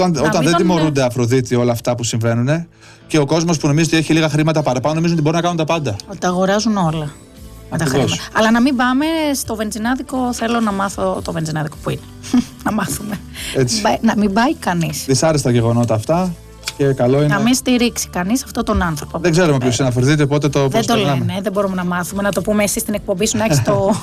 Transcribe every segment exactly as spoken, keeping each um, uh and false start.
Όταν, όταν δεν τιμωρούνται, Αφροδίτη, όλα αυτά που συμβαίνουν και ο κόσμος που νομίζει ότι έχει λίγα χρήματα παραπάνω, νομίζουν ότι μπορούν να κάνουν τα πάντα. Τα αγοράζουν όλα. Με τα χρήματα. Αλλά να μην πάμε στο βενζινάδικο, θέλω να μάθω το βενζινάδικο που είναι. Να μάθουμε. Έτσι. Να μην πάει κανείς. Δυσάρεστα γεγονότα αυτά. Και καλό είναι... Να μην στηρίξει κανείς αυτόν τον άνθρωπο. Δεν ξέρουμε ποιος είναι Αφροδίτη, οπότε το δεν το λένε, δεν μπορούμε να μάθουμε. Να το πούμε εσύ στην εκπομπή σου, να έχεις το,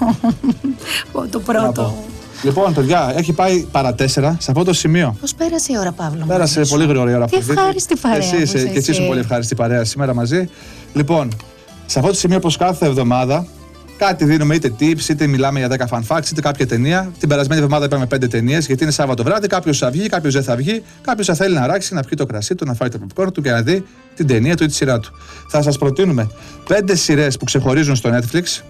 το πρώτο. Λοιπόν, παιδιά, έχει πάει παρά τέσσερα σε αυτό το σημείο. Πώς πέρασε η ώρα, Παύλο? Πέρασε πολύ γρήγορα η ώρα. Τι ευχάριστη παρέα. Εσύ είσαι, και εσύ είσαι πολύ ευχάριστη παρέα σήμερα μαζί. Λοιπόν, σε αυτό το σημείο, όπως κάθε εβδομάδα, κάτι δίνουμε, είτε tips, είτε μιλάμε για δέκα fun facts, είτε κάποια ταινία. Την περασμένη εβδομάδα είπαμε πέντε ταινίες, γιατί είναι Σάββατο βράδυ. Κάποιος θα βγει, κάποιος δεν θα βγει. Κάποιος θα θέλει να ράξει, να πιει το κρασί του, να φάει το popcorn του και να δει την ταινία του ή τη σειρά του. Θα σας προτείνουμε πέντε σειρές που ξεχωρίζουν στο Netflix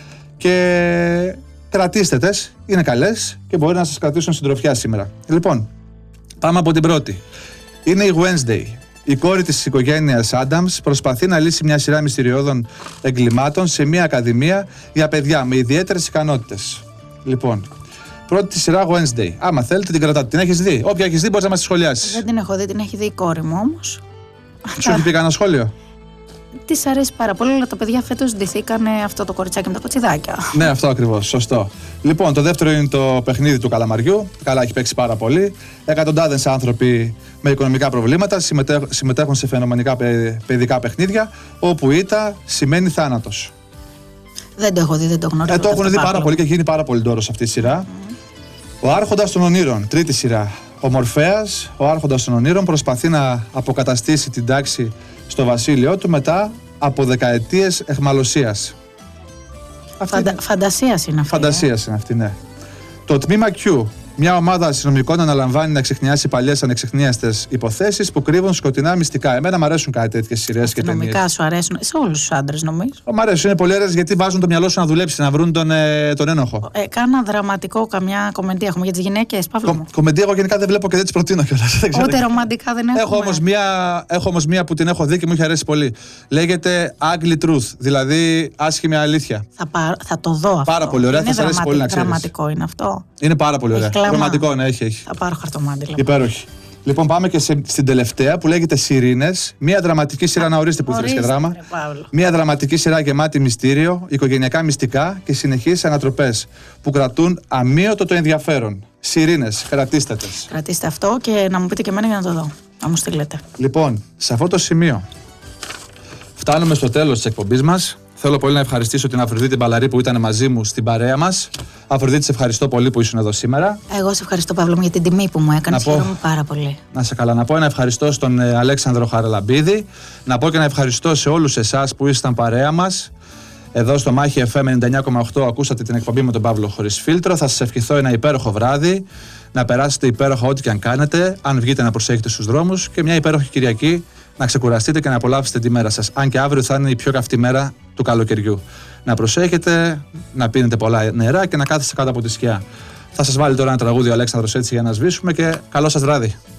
και κρατήστε τες, είναι καλές και μπορεί να σας κρατήσουν συντροφιά σήμερα. Λοιπόν, πάμε από την πρώτη. Είναι η Wednesday. Η κόρη της οικογένειας Adams προσπαθεί να λύσει μια σειρά μυστηριώδων εγκλημάτων σε μια ακαδημία για παιδιά με ιδιαίτερες ικανότητες. Λοιπόν, πρώτη τη σειρά Wednesday. Άμα θέλετε την κρατάτε. Την έχεις δει? Όποια έχεις δει μπορείς να μας τη σχολιάσεις. Δεν την έχω δει, την έχει δει η κόρη μου όμως. Σου έχει πει κανένα σχόλιο? Της αρέσει πάρα πολύ, αλλά τα παιδιά φέτος ντυθήκανε αυτό το κοριτσάκι με τα κοτσιδάκια. Ναι, αυτό ακριβώς, σωστό. Λοιπόν, το δεύτερο είναι το παιχνίδι του καλαμαριού. Καλά, έχει παίξει πάρα πολύ. Εκατοντάδες άνθρωποι με οικονομικά προβλήματα συμμετέχουν σε φαινομενικά παιδικά παιχνίδια, όπου ήττα σημαίνει θάνατος. Δεν το έχω δει, δεν το γνωρίζω. Ε, το έχουν δει πάρα πολύ και έχει γίνει πάρα πολύ ντόρος αυτή η σειρά. Mm. Ο Άρχοντας των Ονείρων, τρίτη σειρά. Ο Μορφέας, ο Άρχοντας των Ονείρων, προσπαθεί να αποκαταστήσει την τάξη στο βασίλειό του μετά από δεκαετίες εχμαλωσίας. Φαντα... Φαντασίας είναι αυτή. Φαντασίας ε? είναι αυτή, ναι. Το τμήμα Q. Μια ομάδα αστυνομικών αναλαμβάνει να ξεχνιάσει παλιές ανεξεχνίαστες υποθέσεις που κρύβουν σκοτεινά μυστικά. Εμένα μου αρέσουν κάτι τέτοιες σειρές και ταινίες. Αστυνομικά σου αρέσουν, σε όλους τους άντρες νομίζω. Μ' αρέσουν, είναι πολύ ωραίες γιατί βάζουν το μυαλό σου να δουλέψει, να βρουν τον, ε, τον ένοχο. Ε, κάνα δραματικό, καμιά κομμεντία έχουμε για τις γυναίκες, Παύλο μου? Κομμεντία εγώ γενικά δεν βλέπω και δεν τις προτείνω κιόλας. Ούτε ρομαντικά δεν έχουμε. Έχω όμως, μία, έχω όμως μία που την έχω δει και μου έχει αρέσει πολύ. Λέγεται Ugly Truth, δηλαδή άσχημη αλήθεια. Θα, πα, θα το δω αυτό. Πάρα πολύ ωραία, θα σας αρέσει πολύ να ξέρεις. Δραματικό είναι αυτό. Είναι πάρα πολύ ωραία. Ρομαντικό, ναι, έχει, έχει. Θα πάρω χαρτομάτι. Υπέροχη. Λοιπόν, πάμε και σε, στην τελευταία που λέγεται Σιρήνες. Μία δραματική σειρά, να ορίστε που θέλεις και δράμα. Μία δραματική σειρά γεμάτη μυστήριο, οικογενειακά μυστικά και συνεχείς ανατροπές που κρατούν αμύωτο το ενδιαφέρον. Σιρήνες, κρατήστε τες. Κρατήστε αυτό και να μου πείτε και εμένα για να το δω. Να μου στείλετε. Λοιπόν, σε αυτό το σημείο φτάνουμε στο τέλος της εκπομπής μας. Θέλω πολύ να ευχαριστήσω την Αφροδίτη Μπαλαρή που ήταν μαζί μου στην παρέα μας. Αφροδίτη, σε ευχαριστώ πολύ που ήσουν εδώ σήμερα. Εγώ σε ευχαριστώ, Παύλο μου, για την τιμή που μου έκανες. Χαίρομαι πάρα πολύ. Να σε καλά. Να πω ένα ευχαριστώ στον ε, Αλέξανδρο Χαραλαμπίδη. Να πω και ένα ευχαριστώ σε όλους εσάς που ήσταν παρέα μας. Εδώ στο Μάχη εφ εμ ενενήντα εννιά κόμμα οκτώ ακούσατε την εκπομπή με τον Παύλο χωρίς φίλτρο. Θα σας ευχηθώ ένα υπέροχο βράδυ. Να περάσετε υπέροχα ό,τι και αν κάνετε. Αν βγείτε να προσέχετε στους δρόμους. Και μια υπέροχη Κυριακή. Να ξεκουραστείτε και να απολαύσετε τη μέρα σας. Αν και αύριο θα είναι η πιο καυτή μέρα του καλοκαιριού. Να προσέχετε, να πίνετε πολλά νερά και να κάθεστε κάτω από τη σκιά. Θα σας βάλει τώρα ένα τραγούδι ο Αλέξανδρος έτσι για να σβήσουμε και καλό σας βράδυ.